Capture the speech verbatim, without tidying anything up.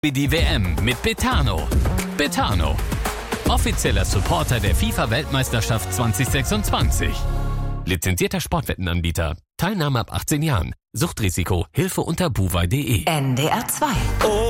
Wie die W M mit Betano. Betano, offizieller Supporter der FIFA-Weltmeisterschaft zwanzig sechsundzwanzig. Lizenzierter Sportwettenanbieter. Teilnahme ab achtzehn Jahren. Suchtrisiko. Hilfe unter buwei punkt de. N D R zwei. Oh.